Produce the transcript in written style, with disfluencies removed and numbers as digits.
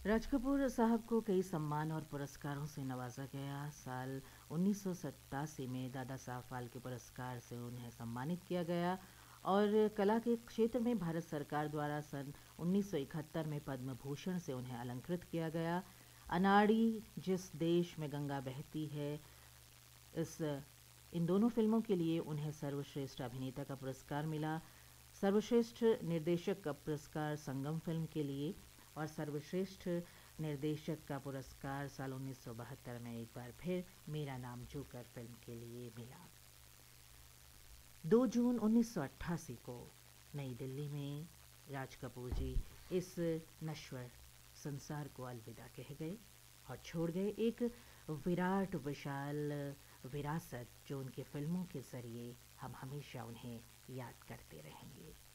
राज कपूर साहब को कई सम्मान और पुरस्कारों से नवाजा गया। साल 1987 में दादा साहब फाल्के पुरस्कार से उन्हें सम्मानित किया गया और कला के क्षेत्र में भारत सरकार द्वारा सन 1971 में पद्म भूषण से उन्हें अलंकृत किया गया। अनाड़ी, जिस देश में गंगा बहती है, इस इन दोनों फिल्मों के लिए उन्हें सर्वश्रेष्ठ अभिनेता का पुरस्कार मिला। सर्वश्रेष्ठ निर्देशक का पुरस्कार संगम फिल्म के लिए और सर्वश्रेष्ठ निर्देशक का पुरस्कार साल 1972 में एक बार फिर मेरा नाम जोकर फिल्म के लिए मिला। 2 जून 1988 को नई दिल्ली में राज कपूर जी इस नश्वर संसार को अलविदा कह गए और छोड़ गए एक विराट विशाल विरासत, जो उनकी फिल्मों के ज़रिए हम हमेशा उन्हें याद करते रहेंगे।